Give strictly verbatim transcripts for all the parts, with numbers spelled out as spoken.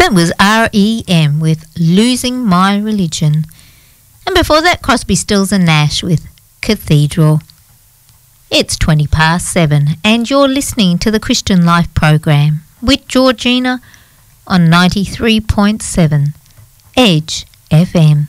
That was R E M with Losing My Religion. And before that, Crosby, Stills and Nash with Cathedral. It's twenty past seven and you're listening to the Christian Life program with Georgina on ninety-three point seven Edge F M.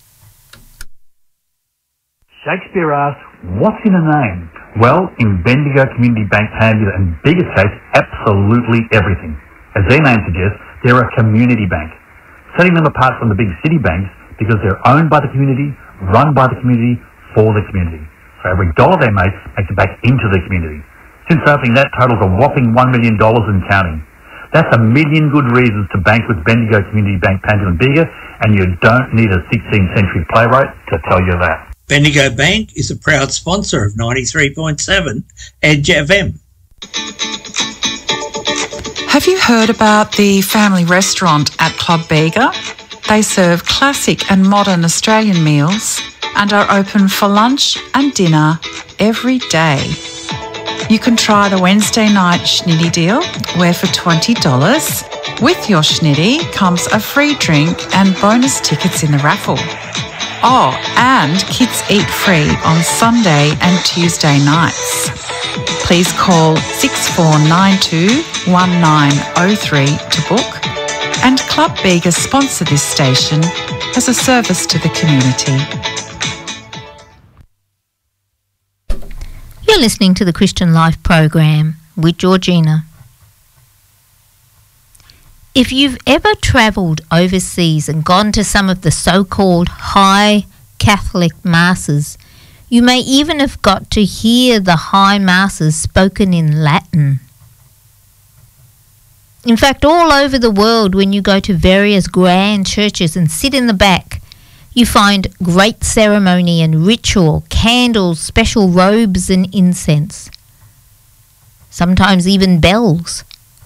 Shakespeare asked, what's in a name? Well, in Bendigo Community Bank Panhandle and Biggest case, absolutely everything. As their name suggests, they're a community bank, setting them apart from the big city banks because they're owned by the community, run by the community, for the community. So every dollar they make makes it back into the community. Since opening, that totals a whopping one million dollars and counting. That's a million good reasons to bank with Bendigo Community Bank Panhandle and Bega, and you don't need a sixteenth century playwright to tell you that. Bendigo Bank is a proud sponsor of ninety-three point seven Edge F M. Have you heard about the family restaurant at Club Bega? They serve classic and modern Australian meals and are open for lunch and dinner every day. You can try the Wednesday night schnitty deal, where for twenty dollars, with your schnitty comes a free drink and bonus tickets in the raffle. Oh, and kids eat free on Sunday and Tuesday nights. Please call six four nine two, one nine zero three to book. And Club Bega sponsor this station as a service to the community. You're listening to the Christian Life program with Georgina. If you've ever travelled overseas and gone to some of the so-called high Catholic masses, you may even have got to hear the high masses spoken in Latin. In fact, all over the world, when you go to various grand churches and sit in the back, you find great ceremony and ritual, candles, special robes and incense. Sometimes even bells.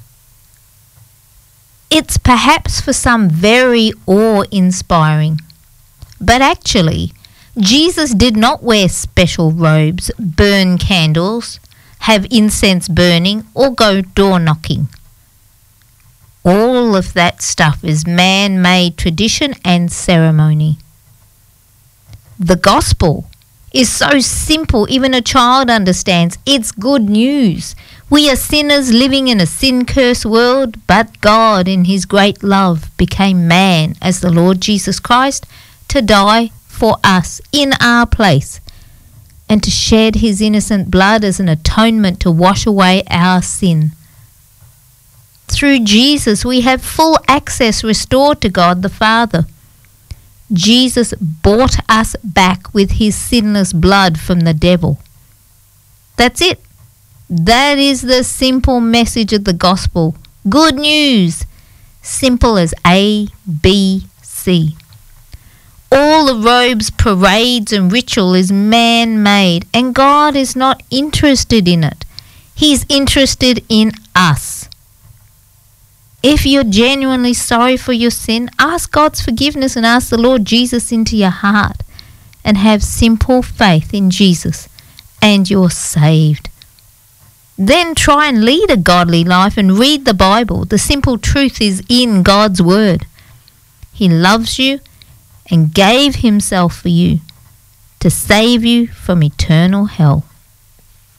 It's perhaps for some very awe-inspiring. But actually, Jesus did not wear special robes, burn candles, have incense burning, or go door knocking. All of that stuff is man-made tradition and ceremony. The gospel is so simple, even a child understands. It's good news. We are sinners living in a sin-cursed world, but God, in his great love, became man as the Lord Jesus Christ to die for us in our place and to shed his innocent blood as an atonement to wash away our sin. Through Jesus, we have full access restored to God the Father. Jesus bought us back with his sinless blood from the devil. That's it. That is the simple message of the gospel. Good news. Simple as A, B, C. All the robes, parades and ritual is man-made, and God is not interested in it. He's interested in us. If you're genuinely sorry for your sin, ask God's forgiveness and ask the Lord Jesus into your heart and have simple faith in Jesus, and you're saved. Then try and lead a godly life and read the Bible. The simple truth is in God's word. He loves you and gave himself for you to save you from eternal hell.